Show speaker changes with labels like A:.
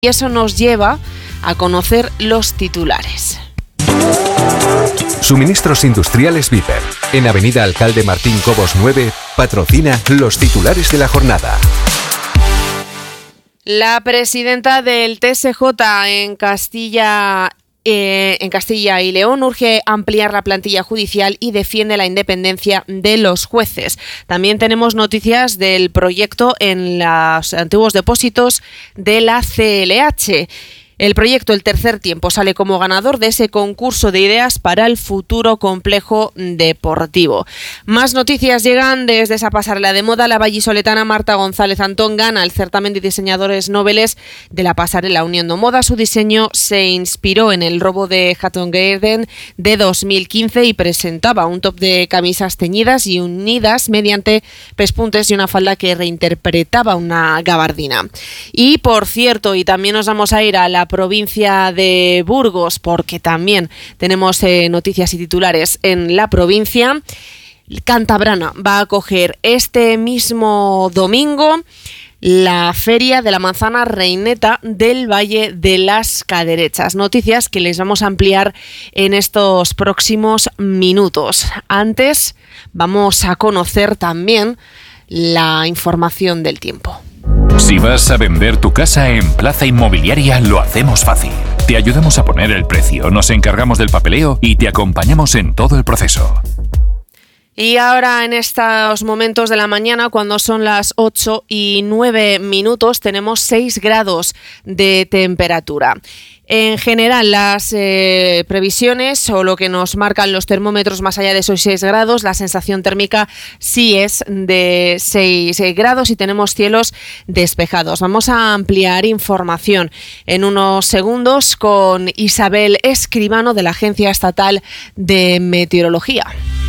A: Y eso nos lleva a conocer los titulares.
B: Suministros Industriales Viper, en Avenida Alcalde Martín Cobos 9, patrocina los titulares de la jornada.
A: La presidenta del TSJ en Castilla y León urge ampliar la plantilla judicial y defiende la independencia de los jueces. También tenemos noticias del proyecto en los antiguos depósitos de la CLH. El proyecto El Tercer Tiempo sale como ganador de ese concurso de ideas para el futuro complejo deportivo. Más noticias llegan desde esa pasarela de moda. La vallisoletana Marta González Antón gana el certamen de diseñadores noveles de la pasarela Uniendo Moda. Su diseño se inspiró en el robo de Hatton Garden de 2015 y presentaba un top de camisas teñidas y unidas mediante pespuntes y una falda que reinterpretaba una gabardina. Y por cierto, y también nos vamos a ir a la provincia de Burgos, porque también tenemos noticias y titulares en la provincia. Cantabrana va a acoger este mismo domingo la Feria de la Manzana Reineta del Valle de las Caderechas. Noticias que les vamos a ampliar en estos próximos minutos. Antes, vamos a conocer también la información del tiempo.
C: Si vas a vender tu casa en Plaza Inmobiliaria, lo hacemos fácil. Te ayudamos a poner el precio, nos encargamos del papeleo y te acompañamos en todo el proceso.
A: Y ahora, en estos momentos de la mañana, cuando son las 8:09, tenemos 6 grados de temperatura. En general, las previsiones o lo que nos marcan los termómetros más allá de esos 6 grados, la sensación térmica sí es de 6 grados y tenemos cielos despejados. Vamos a ampliar información en unos segundos con Isabel Escribano de la Agencia Estatal de Meteorología.